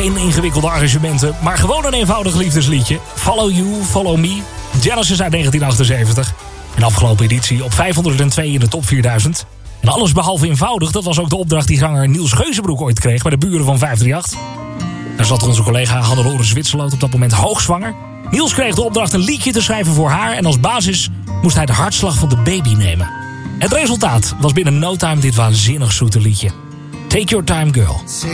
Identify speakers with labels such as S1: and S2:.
S1: Geen ingewikkelde arrangementen, maar gewoon een eenvoudig liefdesliedje. Follow You, Follow Me. Genesis uit 1978. Een afgelopen editie op 502 in de top 4000. En alles behalve eenvoudig, dat was ook de opdracht die zanger Niels Geuzenbroek ooit kreeg bij de buren van 538. Daar zat onze collega Hannelore Zwitserloot op dat moment hoogzwanger. Niels kreeg de opdracht een liedje te schrijven voor haar en als basis moest hij de hartslag van de baby nemen. Het resultaat was binnen no time dit waanzinnig zoete liedje. Take Your Time Girl.